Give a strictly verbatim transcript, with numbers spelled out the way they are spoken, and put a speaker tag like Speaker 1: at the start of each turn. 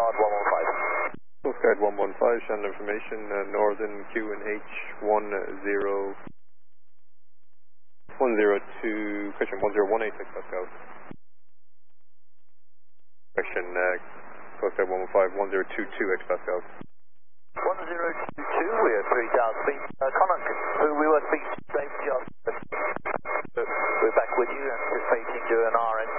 Speaker 1: Guard one one five.
Speaker 2: Coast Guard one one five, channel information, uh, Northern Q and H one zero one zero two, question one zero one eight, expect out. Question, uh, Coast Guard one one five, one zero two two, expect out.
Speaker 1: one zero two two, we are three thousand feet. Uh, Connaught, who we were speaking to today, just, uh, we're back with you, anticipating doing an R N